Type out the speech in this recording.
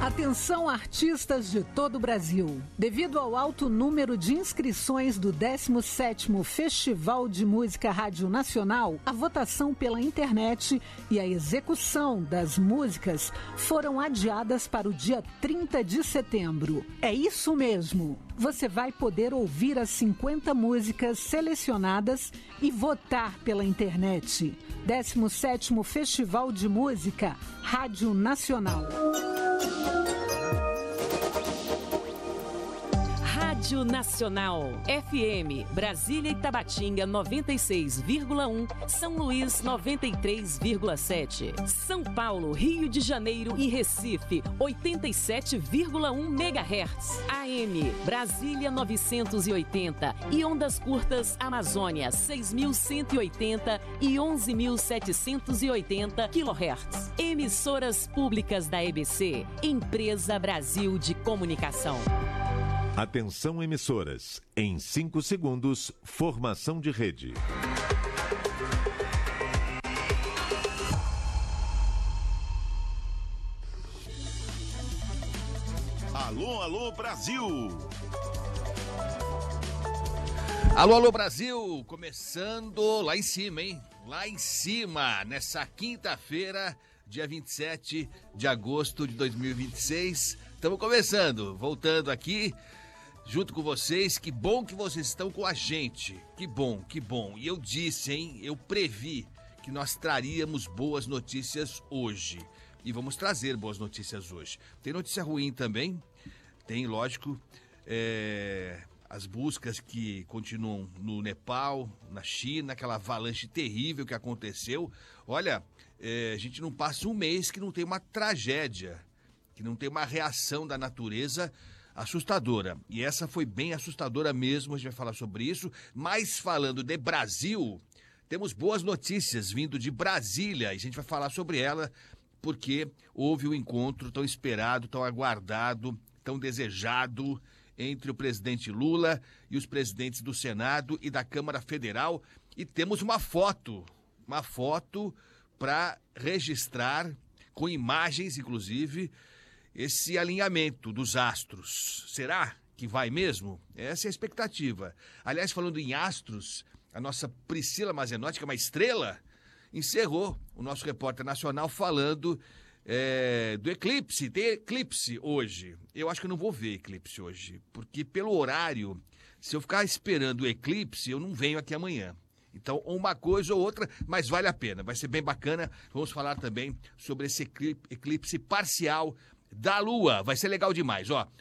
Atenção, artistas de todo o Brasil. Devido ao alto número de inscrições do 17º Festival de Música Rádio Nacional, a votação pela internet e a execução das músicas foram adiadas para o dia 30 de setembro. É isso mesmo. Você vai poder ouvir as 50 músicas selecionadas e votar pela internet. 17º Festival de Música Rádio Nacional. Rádio Nacional, FM, Brasília e Tabatinga 96,1, São Luís 93,7, São Paulo, Rio de Janeiro e Recife 87,1 MHz, AM, Brasília 980 e ondas curtas Amazônia 6.180 e 11.780 kHz. Emissoras públicas da EBC, Empresa Brasil de Comunicação. Atenção, emissoras. Em 5 segundos, formação de rede. Alô, alô, Brasil! Alô, alô, Brasil! Começando lá em cima, hein? Lá em cima, nessa quinta-feira, dia 27 de agosto de 2026. Estamos começando, voltando aqui junto com vocês. Que bom que vocês estão com a gente. Que bom, que bom. E eu disse, hein? Eu previ que nós traríamos boas notícias hoje. E vamos trazer boas notícias hoje. Tem notícia ruim também. Tem, lógico, as buscas que continuam no Nepal, na China, aquela avalanche terrível que aconteceu. Olha, a gente não passa um mês que não tem uma tragédia, que não tem uma reação da natureza assustadora. E essa foi bem assustadora mesmo, a gente vai falar sobre isso. Mas falando de Brasil, temos boas notícias vindo de Brasília e a gente vai falar sobre ela porque houve um encontro tão esperado, tão aguardado, tão desejado entre o presidente Lula e os presidentes do Senado e da Câmara Federal. E temos uma foto para registrar, com imagens inclusive, esse alinhamento dos astros. Será que vai mesmo? Essa é a expectativa. Aliás, falando em astros, a nossa Priscila Mazenotti, que é uma estrela, encerrou o nosso repórter nacional falando do eclipse. Tem eclipse hoje. Eu acho que eu não vou ver eclipse hoje, porque pelo horário, se eu ficar esperando o eclipse, eu não venho aqui amanhã. Então, uma coisa ou outra, mas vale a pena. Vai ser bem bacana. Vamos falar também sobre esse eclipse parcial da Lua. Vai ser legal demais. Ó,